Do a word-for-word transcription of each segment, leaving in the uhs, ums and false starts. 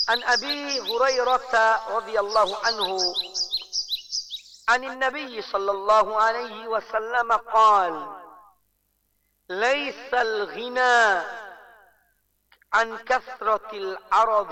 An Abi Hurairah radhiyallahu anhu عن النبي صلى الله عليه وسلم قال ليس الغنى عن كثرة العرض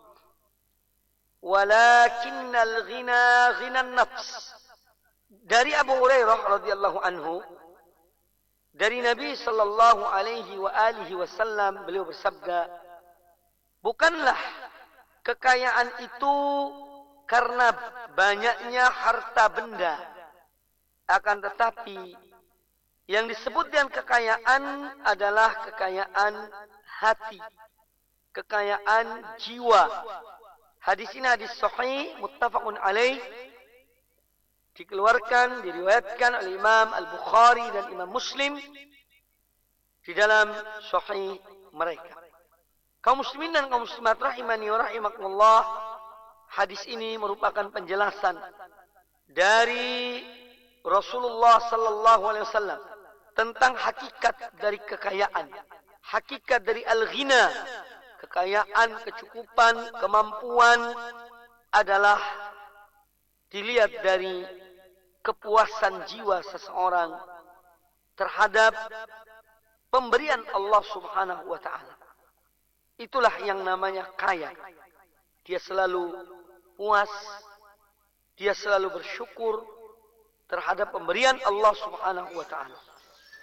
ولكن الغنى غنى النفس. Dari Abu Hurairah radhiyallahu anhu, dari Nabi sallallahu alaihi wa alihi wasallam, beliau bersabda, bukanlah kekayaan itu karena banyaknya harta benda, akan tetapi yang disebut dengan kekayaan adalah kekayaan hati, kekayaan jiwa. Hadis ini hadis sahih muttafaqun alaih, dikeluarkan, diriwayatkan oleh Imam Al-Bukhari dan Imam Muslim di dalam sahih mereka. Kaum muslimin dan kaum muslimat rahimani wa rahimakumullah, hadis ini merupakan penjelasan dari Rasulullah sallallahu alaihi wasallam tentang hakikat dari kekayaan, hakikat dari al-ghina. Kekayaan, kecukupan, kemampuan adalah dilihat dari kepuasan jiwa seseorang terhadap pemberian Allah Subhanahu wa taala. Itulah yang namanya kaya. Dia selalu puas, dia selalu bersyukur terhadap pemberian Allah Subhanahu wa taala.